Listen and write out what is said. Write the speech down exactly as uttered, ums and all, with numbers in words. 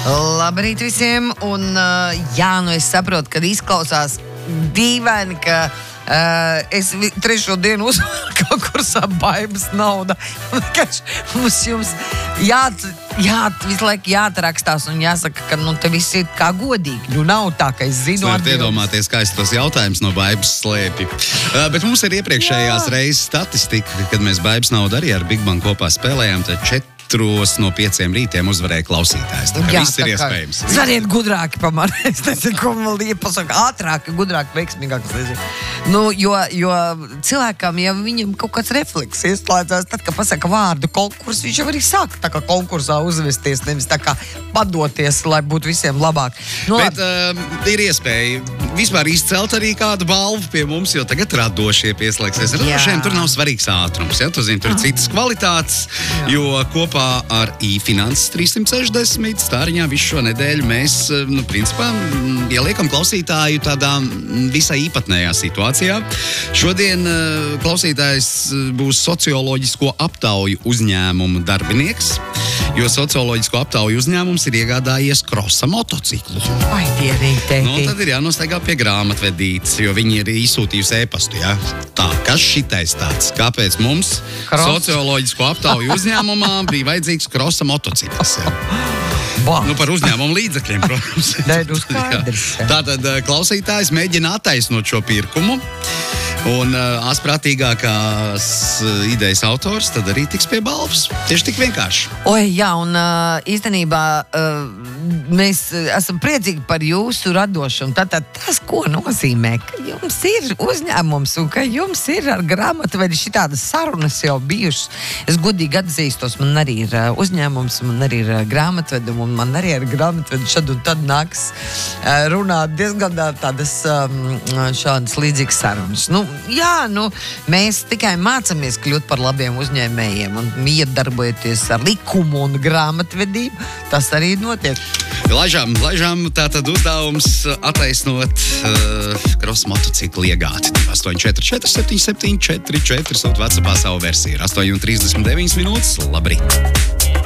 Labrīt visiem, un uh, jā, nu es saprotu, kad izklausās dīvaini, ka uh, es vi, trešo dienu uzvaru konkursā Baibas nauda. Mums jums jāt, jāt, visu laiku jāatrakstās un jāsaka, ka nu, te viss ir kā godīgi. Nu nav tā, ka es zinu. Jūs varat iedomāties, kā es tos jautājumus no Baibas slēpju. Uh, bet mums ir iepriekšējās jā. reizes statistika, kad mēs Baibas naudu arī ar Big Bang kopā spēlējām, tad četri no pieciem rītiem uzvarēja klausītājs. Tā kā jā, viss ir iespējams. Zvaniet gudrāki pa mani. Es nezinu, ko man liek pasaka. Ātrāk, gudrāk, veiksmīgāk. Nu, jo, jo cilvēkam, ja viņam kaut kāds refleks ieslēdzās, tad, kad pasaka vārdu konkurs, viņš jau arī sāk tā kā konkursā uzvesties, nevis tā kā padoties, lai būtu visiem labāk. Nu, Bet uh, ir iespēja vispār izcelt arī kādu balvu pie mums, jo tagad radošie pieslēgsies. Radošiem tur nav svarīgs ātrums. Ja? Tu zini, tur ir citas kvalitātes, jā. jo kopā ar e-finanses trīssimt sešdesmit stāriņā visu šo nedēļu mēs, nu, principā, ieliekam klausītāju tādā visai īpatnējā situācijā. Šodien klausītājs būs socioloģisko aptauju uzņēmumu darbinieks, jo socioloģisko aptauju uzņēmums ir iegādājies krosa motociklu. Vai dievīgi. Nu, tad ir jānostaigā pie grāmatvedītes, jo viņi ir izsūtījusi e-pastu, jā. Tā, kas šitais tāds? Kāpēc mums Kros. socioloģisko aptauju uzņēmumā bija vajadzīgs krosa motocikls? Nu, par uzņēmumu līdzekļiem, protams. Nē, nu skaidrs. Tātad klausītājs mēģina attaisnot šo pirkumu. Un uh, asprātīgākās uh, idejas autors tad arī tiks pie balvas. Tieši tik vienkārši. Oi, jā, un uh, īstenībā uh, mēs esam priecīgi par jūsu radošumu. Tātad tas, ko nozīmē, ka jums ir uzņēmums un ka jums ir ar grāmatvedi šitādas sarunas jau bijušas. Es godīgi atzīstos, man arī ir uh, uzņēmums, man arī ir uh, grāmatvedi, un man arī ar grāmatvedu šad un tad nāks uh, runāt diezgan tādas um, šādas līdzīgas sarunas. Nu, jā, nu, mēs tikai mācāmies kļūt par labiem uzņēmējiem un iedarbojoties ar likumu un grāmatvedību. Tas arī notiek. Laižām, laižām tātad uzdevums attaisnot uh, krosa motociklu iegādi. astoņi četri četri septiņi septiņi četri četri sūt WhatsAppā savu versiju. astoņi trīsdesmit deviņas minūtes. Labrīt!